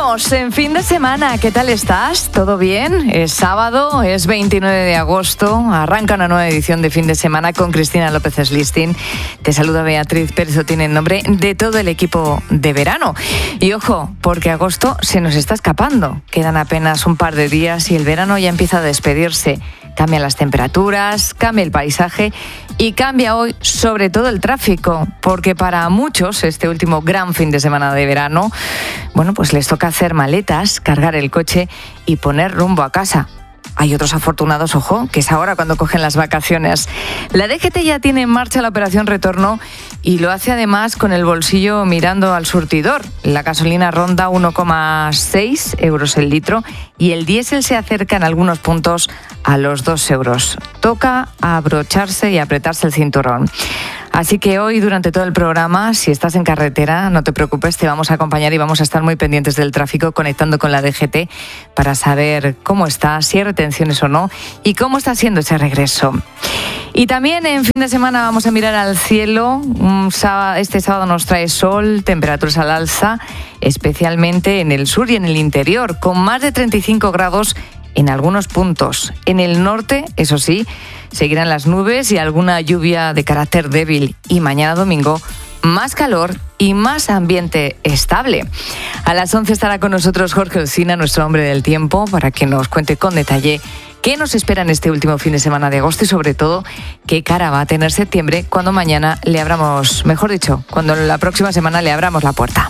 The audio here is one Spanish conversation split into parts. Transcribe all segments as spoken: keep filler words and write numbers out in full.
Seguimos en fin de semana. ¿Qué tal estás? ¿Todo bien? Es sábado, es veintinueve de agosto. Arranca una nueva edición de Fin de Semana con Cristina López Slistin. Te saluda Beatriz Pérez Otín en nombre de todo el equipo de verano. Y ojo, porque agosto se nos está escapando. Quedan apenas un par de días y el verano ya empieza a despedirse. Cambian las temperaturas, cambia el paisaje y cambia hoy sobre todo el tráfico, porque para muchos este último gran fin de semana de verano, bueno, pues les toca hacer maletas, cargar el coche y poner rumbo a casa. Hay otros afortunados, ojo, que es ahora cuando cogen las vacaciones. La D G T ya tiene en marcha la operación retorno y lo hace además con el bolsillo mirando al surtidor. La gasolina ronda uno coma seis euros el litro y el diésel se acerca en algunos puntos a los dos euros. Toca abrocharse y apretarse el cinturón. Así que hoy, durante todo el programa, si estás en carretera, no te preocupes, te vamos a acompañar y vamos a estar muy pendientes del tráfico, conectando con la D G T para saber cómo está, si hay retenciones o no y cómo está siendo ese regreso. Y también en fin de semana vamos a mirar al cielo. Un sábado, este sábado nos trae sol, temperaturas al alza, especialmente en el sur y en el interior, con más de treinta y cinco grados en algunos puntos. En el norte, eso sí, seguirán las nubes y alguna lluvia de carácter débil. Y mañana domingo, más calor y más ambiente estable. A las once estará con nosotros Jorge Olcina, nuestro hombre del tiempo, para que nos cuente con detalle qué nos espera en este último fin de semana de agosto y sobre todo qué cara va a tener septiembre cuando mañana le abramos, mejor dicho, cuando la próxima semana le abramos la puerta.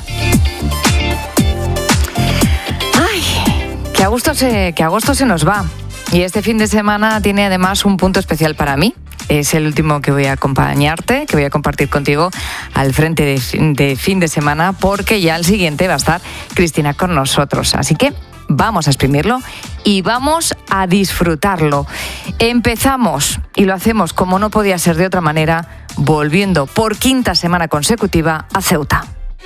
Que agosto, se, que agosto se nos va y este fin de semana tiene además un punto especial para mí. Es el último que voy a acompañarte, que voy a compartir contigo al frente de, de fin de semana, porque ya el siguiente va a estar Cristina con nosotros. Así que vamos a exprimirlo y vamos a disfrutarlo. Empezamos y lo hacemos como no podía ser de otra manera, volviendo por quinta semana consecutiva a Ceuta.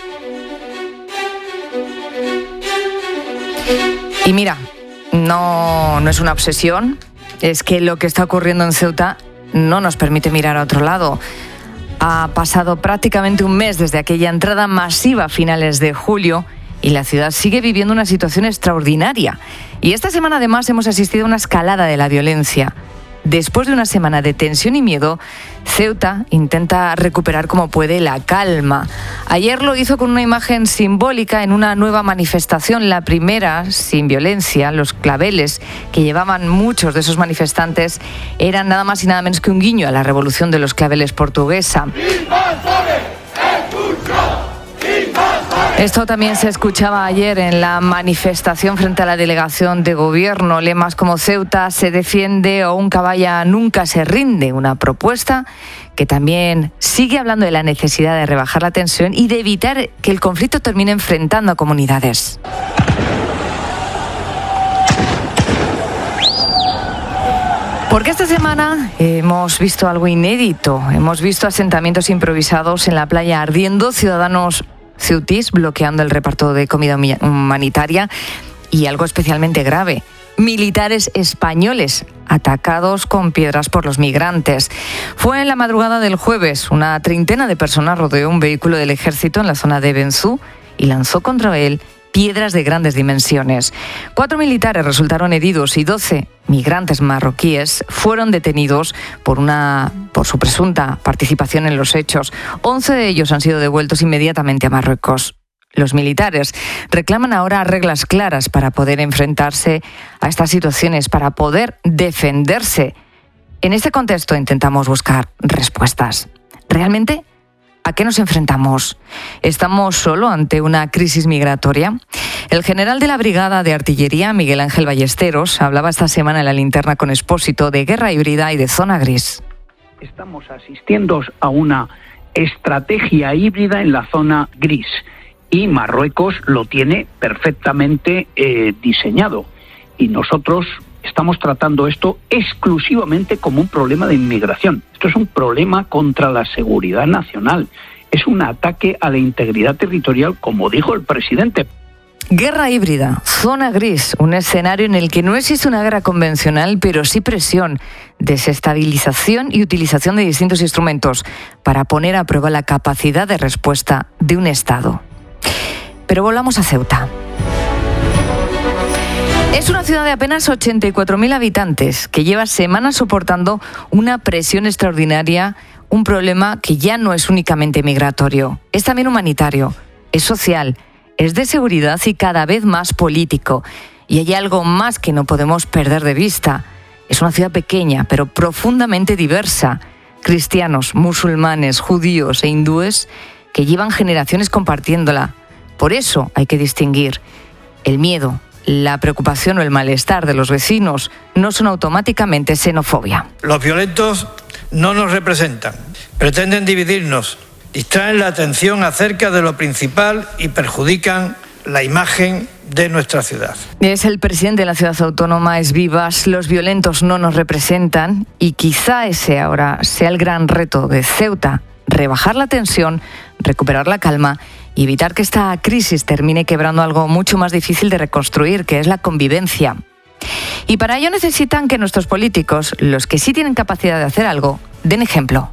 Y mira, no, no es una obsesión, es que lo que está ocurriendo en Ceuta no nos permite mirar a otro lado. Ha pasado prácticamente un mes desde aquella entrada masiva a finales de julio y la ciudad sigue viviendo una situación extraordinaria. Y esta semana además hemos asistido a una escalada de la violencia. Después de una semana de tensión y miedo, Ceuta intenta recuperar como puede la calma. Ayer lo hizo con una imagen simbólica en una nueva manifestación, la primera sin violencia. Los claveles que llevaban muchos de esos manifestantes eran nada más y nada menos que un guiño a la revolución de los claveles portuguesa. Esto también se escuchaba ayer en la manifestación frente a la delegación de gobierno. Lemas como Ceuta se defiende o un caballa nunca se rinde. Una propuesta que también sigue hablando de la necesidad de rebajar la tensión y de evitar que el conflicto termine enfrentando a comunidades. Porque esta semana hemos visto algo inédito. Hemos visto asentamientos improvisados en la playa ardiendo, ciudadanos ceutís bloqueando el reparto de comida humanitaria y algo especialmente grave, militares españoles atacados con piedras por los migrantes. Fue en la madrugada del jueves. Una treintena de personas rodeó un vehículo del ejército en la zona de Benzú y lanzó contra él piedras de grandes dimensiones. Cuatro militares resultaron heridos y doce migrantes marroquíes fueron detenidos por una por su presunta participación en los hechos. Once de ellos han sido devueltos inmediatamente a Marruecos. Los militares reclaman ahora reglas claras para poder enfrentarse a estas situaciones, para poder defenderse. En este contexto intentamos buscar respuestas. ¿Realmente a qué nos enfrentamos? ¿Estamos solo ante una crisis migratoria? El general de la Brigada de Artillería, Miguel Ángel Ballesteros, hablaba esta semana en la linterna con Expósito de guerra híbrida y de zona gris. Estamos asistiendo a una estrategia híbrida en la zona gris y Marruecos lo tiene perfectamente eh, diseñado y nosotros estamos tratando esto exclusivamente como un problema de inmigración. Esto es un problema contra la seguridad nacional. Es un ataque a la integridad territorial, como dijo el presidente. Guerra híbrida, zona gris, un escenario en el que no existe una guerra convencional, pero sí presión, desestabilización y utilización de distintos instrumentos para poner a prueba la capacidad de respuesta de un Estado. Pero volvamos a Ceuta. Es una ciudad de apenas ochenta y cuatro mil habitantes que lleva semanas soportando una presión extraordinaria, un problema que ya no es únicamente migratorio, es también humanitario, es social, es de seguridad y cada vez más político. Y hay algo más que no podemos perder de vista. Es una ciudad pequeña, pero profundamente diversa. Cristianos, musulmanes, judíos e hindúes que llevan generaciones compartiéndola. Por eso hay que distinguir. El miedo, la preocupación o el malestar de los vecinos no son automáticamente xenofobia. Los violentos no nos representan, pretenden dividirnos, distraen la atención acerca de lo principal y perjudican la imagen de nuestra ciudad. Es el presidente de la ciudad autónoma, Es Vivas. Los violentos no nos representan y quizá ese ahora sea el gran reto de Ceuta, rebajar la tensión, recuperar la calma y evitar que esta crisis termine quebrando algo mucho más difícil de reconstruir, que es la convivencia. Y para ello necesitan que nuestros políticos, los que sí tienen capacidad de hacer algo, den ejemplo.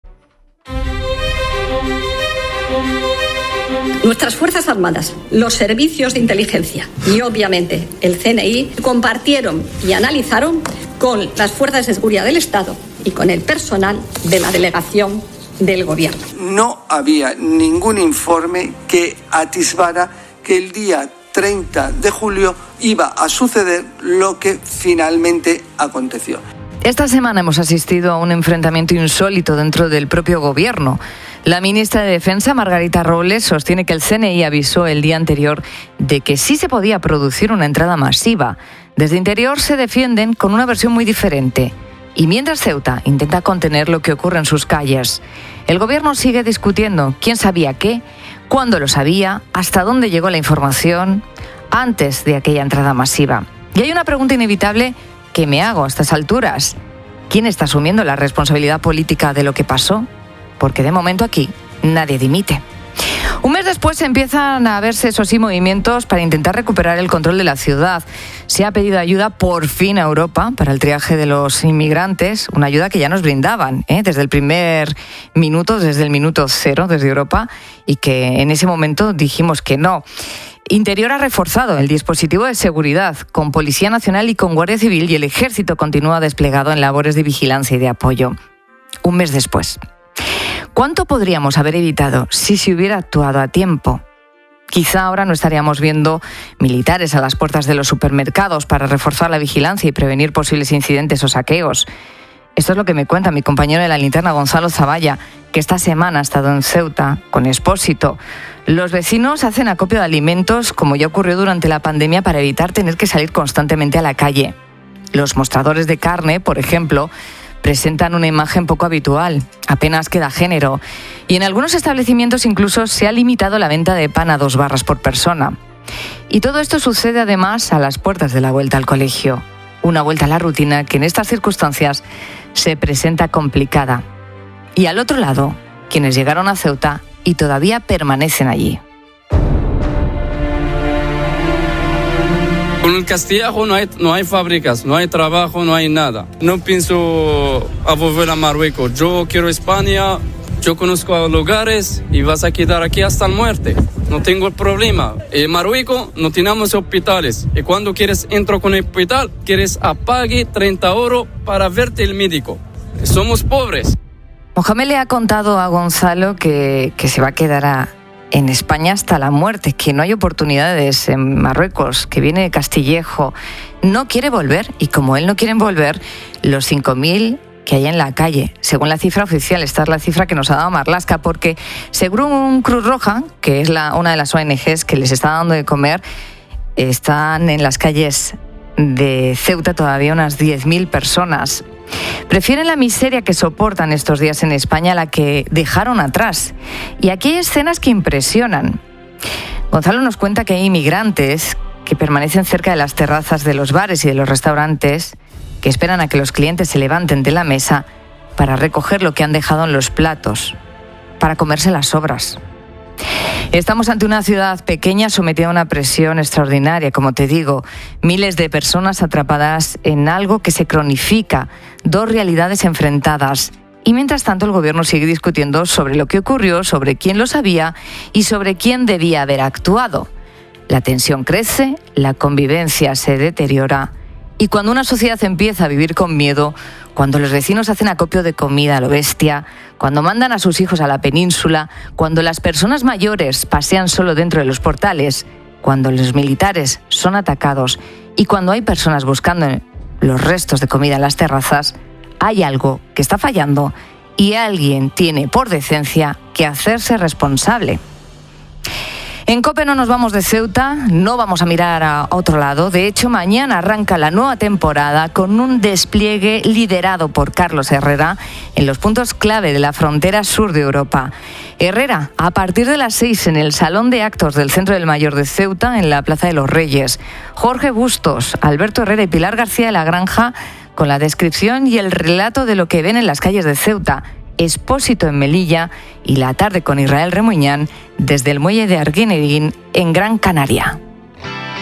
Nuestras Fuerzas Armadas, los servicios de inteligencia y obviamente el C N I compartieron y analizaron con las Fuerzas de Seguridad del Estado y con el personal de la delegación del Gobierno. No había ningún informe que atisbara que el día treinta de julio iba a suceder lo que finalmente aconteció. Esta semana hemos asistido a un enfrentamiento insólito dentro del propio Gobierno. La ministra de Defensa, Margarita Robles, sostiene que el C N I avisó el día anterior de que sí se podía producir una entrada masiva. Desde Interior se defienden con una versión muy diferente. Y mientras Ceuta intenta contener lo que ocurre en sus calles, el Gobierno sigue discutiendo quién sabía qué, cuándo lo sabía, hasta dónde llegó la información antes de aquella entrada masiva. Y hay una pregunta inevitable que me hago a estas alturas. ¿Quién está asumiendo la responsabilidad política de lo que pasó? Porque de momento aquí nadie dimite. Un mes después empiezan a verse esos sí movimientos para intentar recuperar el control de la ciudad. Se ha pedido ayuda por fin a Europa para el triaje de los inmigrantes, una ayuda que ya nos brindaban ¿eh? desde el primer minuto, desde el minuto cero, desde Europa, y que en ese momento dijimos que no. Interior ha reforzado el dispositivo de seguridad con Policía Nacional y con Guardia Civil, y el Ejército continúa desplegado en labores de vigilancia y de apoyo. Un mes después. ¿Cuánto podríamos haber evitado si se hubiera actuado a tiempo? Quizá ahora no estaríamos viendo militares a las puertas de los supermercados para reforzar la vigilancia y prevenir posibles incidentes o saqueos. Esto es lo que me cuenta mi compañero de la linterna, Gonzalo Zavalla, que esta semana ha estado en Ceuta con Expósito. Los vecinos hacen acopio de alimentos, como ya ocurrió durante la pandemia, para evitar tener que salir constantemente a la calle. Los mostradores de carne, por ejemplo, presentan una imagen poco habitual, apenas queda género, y en algunos establecimientos incluso se ha limitado la venta de pan a dos barras por persona. Y todo esto sucede además a las puertas de la vuelta al colegio, una vuelta a la rutina que en estas circunstancias se presenta complicada. Y al otro lado, quienes llegaron a Ceuta y todavía permanecen allí. Con el Castillejo no hay, no hay fábricas, no hay trabajo, no hay nada. No pienso a volver a Marruecos. Yo quiero España, yo conozco lugares y vas a quedar aquí hasta la muerte. No tengo el problema. En Marruecos no tenemos hospitales. Y cuando quieres entrar con el hospital, quieres apague treinta euros para verte el médico. Somos pobres. Mohamed le ha contado a Gonzalo que, que se va a quedar a... en España hasta la muerte, que no hay oportunidades en Marruecos, que viene de Castillejo. No quiere volver, y como él no quiere volver, los cinco mil que hay en la calle, según la cifra oficial, esta es la cifra que nos ha dado Marlaska, porque según Cruz Roja, que es la, una de las O N Ges que les está dando de comer, están en las calles de Ceuta todavía unas diez mil personas. Prefieren la miseria que soportan estos días en España a la que dejaron atrás. Y aquí hay escenas que impresionan. Gonzalo nos cuenta que hay inmigrantes que permanecen cerca de las terrazas de los bares y de los restaurantes, que esperan a que los clientes se levanten de la mesa para recoger lo que han dejado en los platos, para comerse las sobras. Estamos ante una ciudad pequeña sometida a una presión extraordinaria, como te digo, miles de personas atrapadas en algo que se cronifica, dos realidades enfrentadas. Y mientras tanto el gobierno sigue discutiendo sobre lo que ocurrió, sobre quién lo sabía y sobre quién debía haber actuado. La tensión crece, la convivencia se deteriora y cuando una sociedad empieza a vivir con miedo, cuando los vecinos hacen acopio de comida a lo bestia, cuando mandan a sus hijos a la península, cuando las personas mayores pasean solo dentro de los portales, cuando los militares son atacados y cuando hay personas buscando los restos de comida en las terrazas, hay algo que está fallando y alguien tiene por decencia que hacerse responsable. En COPE no nos vamos de Ceuta, no vamos a mirar a otro lado. De hecho, mañana arranca la nueva temporada con un despliegue liderado por Carlos Herrera en los puntos clave de la frontera sur de Europa. Herrera, a partir de las seis en el Salón de Actos del Centro del Mayor de Ceuta, en la Plaza de los Reyes. Jorge Bustos, Alberto Herrera y Pilar García de la Granja con la descripción y el relato de lo que ven en las calles de Ceuta. Expósito en Melilla y la tarde con Israel Remuñán desde el muelle de Arguineguín en Gran Canaria.